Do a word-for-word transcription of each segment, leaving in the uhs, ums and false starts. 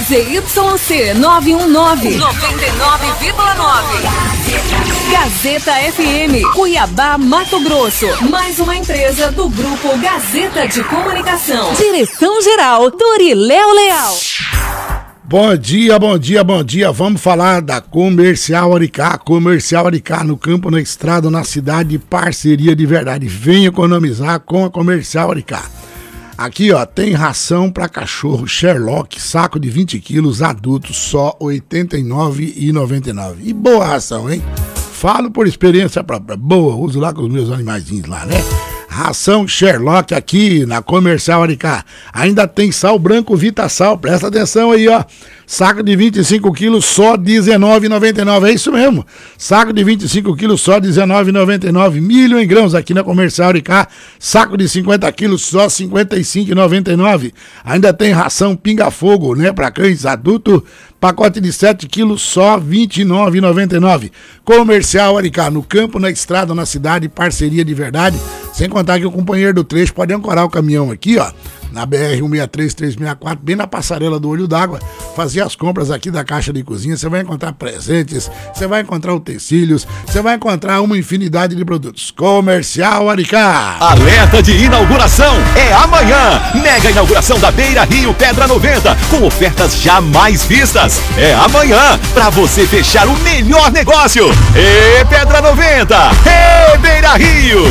Z Y C nove um nove, noventa e nove vírgula nove. Gazeta F M, Cuiabá, Mato Grosso. Mais uma empresa do Grupo Gazeta de Comunicação. Direção-geral, Doriléo Leal. Bom dia, bom dia, bom dia. Vamos falar da Comercial Aricá. Comercial Aricá, no campo, na estrada, na cidade, parceria de verdade. Vem economizar com a Comercial Aricá. Aqui, ó, tem ração para cachorro Sherlock, saco de vinte quilos, adulto, só oitenta e nove reais e noventa e nove centavos. E boa ração, hein? Falo por experiência própria. Boa, uso lá com os meus animaizinhos lá, né? Ração Sherlock aqui na Comercial Aricá. Ainda tem sal branco Vitasal. Presta atenção aí, ó. Saco de vinte e cinco quilos, só dezenove reais e noventa e nove centavos. É isso mesmo. Saco de vinte e cinco quilos, só dezenove reais e noventa e nove centavos. Milho em grãos aqui na Comercial Aricá. Saco de cinquenta quilos, só cinquenta e cinco reais e noventa e nove centavos. Ainda tem ração pinga-fogo, né? Para cães adulto. Pacote de sete quilos, só vinte e nove reais e noventa e nove centavos. Comercial Aricá, no campo, na estrada, na cidade, parceria de verdade. Sem contar que o companheiro do trecho pode ancorar o caminhão aqui, ó, na B R cento e sessenta e três, trezentos e sessenta e quatro, bem na passarela do Olho d'Água, fazer as compras aqui da Caixa de Cozinha. Você vai encontrar presentes, você vai encontrar utensílios, você vai encontrar uma infinidade de produtos. Comercial Aricá. Alerta de inauguração é amanhã. Mega inauguração da Beira Rio Pedra noventa, com ofertas jamais vistas. É amanhã, pra você fechar o melhor negócio. Ê Pedra noventa, Ê Beira Rio.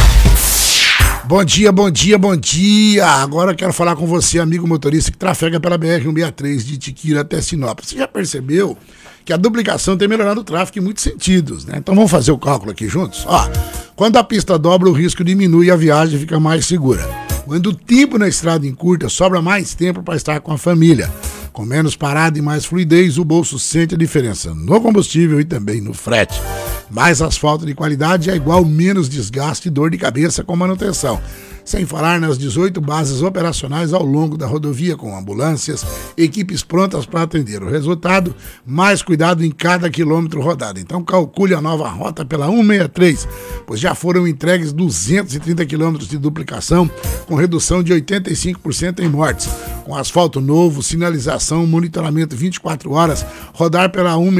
Bom dia, bom dia, bom dia. Agora eu quero falar com você, amigo motorista que trafega pela B R cento e sessenta e três de Itiquira até Sinop. Você já percebeu que a duplicação tem melhorado o tráfego em muitos sentidos, né? Então vamos fazer o cálculo aqui juntos? Ó, quando a pista dobra, o risco diminui e a viagem fica mais segura. Quando o tempo na estrada encurta, sobra mais tempo para estar com a família. Com menos parada e mais fluidez, o bolso sente a diferença no combustível e também no frete. Mais asfalto de qualidade é igual menos desgaste e dor de cabeça com manutenção. Sem falar nas dezoito bases operacionais ao longo da rodovia, com ambulâncias, equipes prontas para atender. O resultado, mais cuidado em cada quilômetro rodado. Então calcule a nova rota pela cento e sessenta e três, pois já foram entregues duzentos e trinta quilômetros de duplicação, com redução de oitenta e cinco por cento em mortes. Com asfalto novo, sinalização, monitoramento vinte e quatro horas, rodar pela cento e